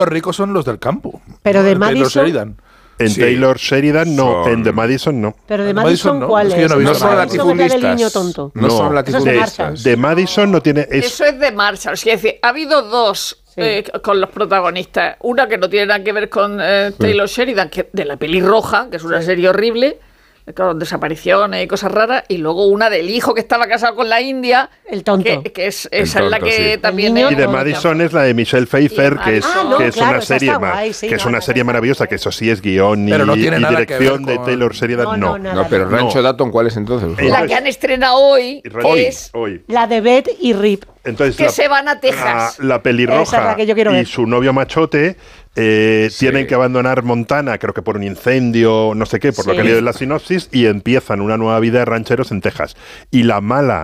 Los ricos son los del campo. Pero de Taylor Madison. Sheridan. En Taylor Sheridan no, en The Madison no. Pero de Madison, no. ¿cuál Es es? que yo no he visto No son nada. latifundistas. El niño tonto. No son Eso es de latifundistas. Marshall. De Madison no tiene... Eso es de Marshall. Es decir, ha habido dos con los protagonistas. Una que no tiene nada que ver con Taylor Sheridan, que de la pelirroja, que es una serie horrible, con desapariciones y cosas raras, y luego una del hijo que estaba casado con la india, el tonto, que es esa es la que también y de Madison es la de Michelle Pfeiffer, que es claro, una serie guay, sí, que es una serie maravillosa, que eso sí es guión y, Pero no tiene y nada que dirección ver de con... Taylor Sheridan, no. No, pero Rancho Dayton, ¿cuál es entonces? la que han estrenado hoy, es la de Beth y Rip. Entonces, que se van a Texas. La pelirroja Esa es la que yo quiero ver. y su novio machote tienen que abandonar Montana, creo que por un incendio, no sé qué, por lo que he leído en la sinopsis, y empiezan una nueva vida de rancheros en Texas. Y la mala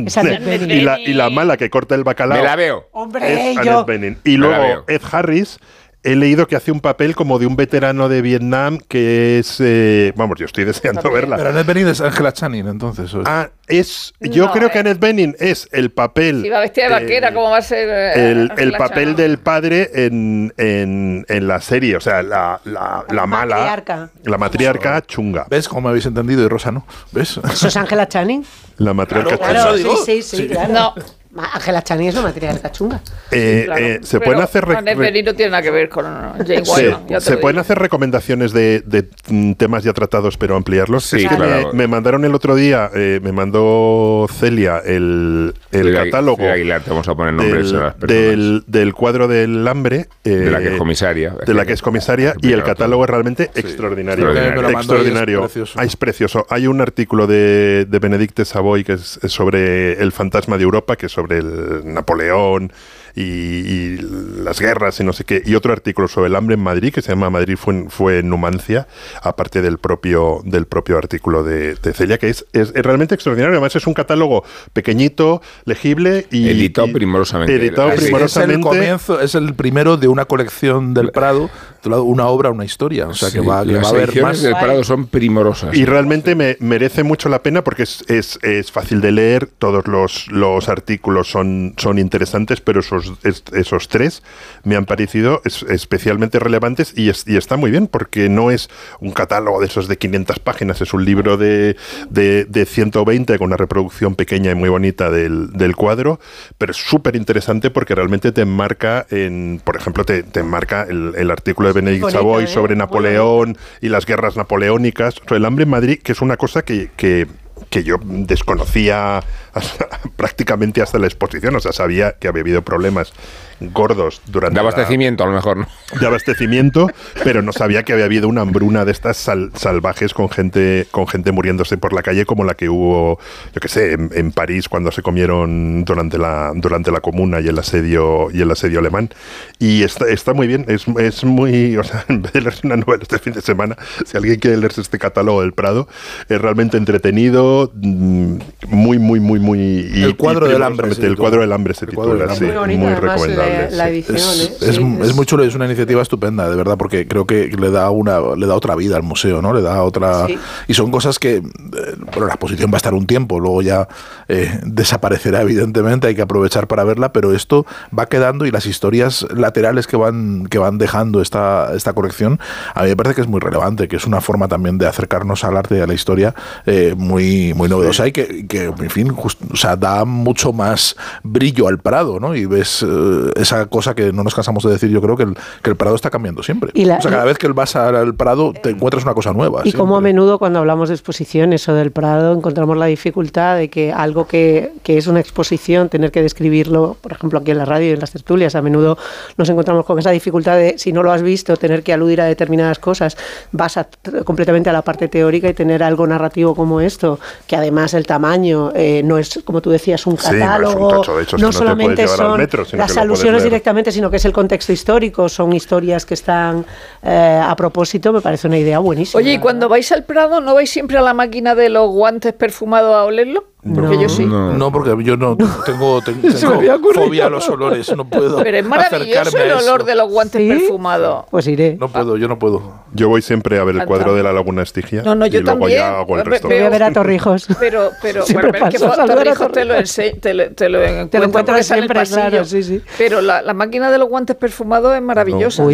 y la mala que corta el bacalao Me la veo. Hombre, es Annette Bening. Y luego Ed Harris, he leído que hace un papel como de un veterano de Vietnam que es... vamos, yo estoy deseando verla. Pero Annette Bening es Angela Channing, entonces. Yo creo que Annette Bening es el papel... Si va vestida de vaquera, ¿cómo va a ser? El papel del padre en la serie, o sea, la mala... matriarca. La matriarca chunga. ¿Ves cómo me habéis entendido? Y Rosa no. ¿Ves? ¿Eso es Angela Channing? La matriarca Claro, chunga. sí, claro. No. Angela Channing es una matriarca chunga. Se pueden hacer... Annette Bening no tiene nada que ver con Jane Wyman. Se pueden hacer recomendaciones de temas ya tratados, pero ampliarlos. Sí, es que claro. me mandaron el otro día, me mandó Celia el catálogo Aguilar, te vamos a poner nombres a las personas. del cuadro del hambre. De la que es comisaria. De la que es comisaria, y el catálogo es realmente extraordinario. Extraordinario. Es precioso. Hay un artículo de Benedicte Savoy que es sobre el fantasma de Europa, que es sobre el Napoleón y las guerras y no sé qué, y otro artículo sobre el hambre en Madrid que se llama Madrid fue Numancia, aparte del propio artículo de Celia, que es realmente extraordinario. Además es un catálogo pequeñito, legible y editado primorosamente. Es el comienzo, es el primero de una colección del Prado, una obra, una historia, o sea que va a haber más. Del Prado son primorosas. Y realmente merece mucho la pena porque es fácil de leer, todos los artículos son interesantes, pero esos tres me han parecido especialmente relevantes y está muy bien porque no es un catálogo de esos de 500 páginas, es un libro de 120 con una reproducción pequeña y muy bonita del cuadro, pero es súper interesante porque realmente te enmarca por ejemplo, te enmarca el artículo de Benedict Savoy sobre Napoleón y las guerras napoleónicas, sobre el hambre en Madrid, que es una cosa que yo desconocía prácticamente hasta la exposición, o sea, sabía que había habido problemas gordos durante de abastecimiento, a lo mejor, ¿no? De abastecimiento, pero no sabía que había habido una hambruna de estas salvajes con gente muriéndose por la calle, como la que hubo, yo qué sé, en París cuando se comieron durante la Comuna y el asedio alemán. Y está muy bien, es muy, o sea, en vez de leerse una novela este fin de semana, si alguien quiere leerse este catálogo del Prado, es realmente entretenido, muy el cuadro del hambre. El cuadro del hambre se titula, sí, muy recomendable. La edición, es muy chulo, es una iniciativa estupenda, de verdad, porque creo que le da otra vida al museo, ¿no? Le da otra... Sí. Y son cosas que, bueno, la exposición va a estar un tiempo, luego ya desaparecerá, evidentemente, hay que aprovechar para verla, pero esto va quedando y las historias laterales que van dejando esta colección, a mí me parece que es muy relevante, que es una forma también de acercarnos al arte y a la historia muy novedosa, y que en fin, o sea, da mucho más brillo al Prado, ¿no? Y ves esa cosa que no nos cansamos de decir, yo creo que el Prado está cambiando siempre. O sea, cada vez que vas al Prado te encuentras una cosa nueva. Y como a menudo cuando hablamos de exposiciones o del Prado encontramos la dificultad de que algo que es una exposición, tener que describirlo, por ejemplo aquí en la radio y en las tertulias, a menudo nos encontramos con esa dificultad de, si no lo has visto, tener que aludir a determinadas cosas, vas completamente a la parte teórica y tener algo narrativo como esto, que además el tamaño no es, como tú decías, un catálogo, no solamente son las alusiones directamente, sino que es el contexto histórico, son historias que están a propósito. Me parece una idea buenísima. Oye, ¿y cuando vais al Prado no vais siempre a la máquina de los guantes perfumados a olerlo? Porque yo sí. No, porque yo no tengo fobia a los olores, no puedo. Pero es maravilloso el olor de los guantes perfumados. Pues iré. No puedo, yo no puedo. Yo voy siempre a ver el cuadro de la Laguna Estigia. No, yo y luego también. ya hago el resto. Voy a ver a Torrijos. Pero Siempre bueno, es que paso a saludar a Torrijos te lo encuentras encuentras en el siempre, pasillo. claro, sí. Pero la máquina de los guantes perfumados es maravillosa.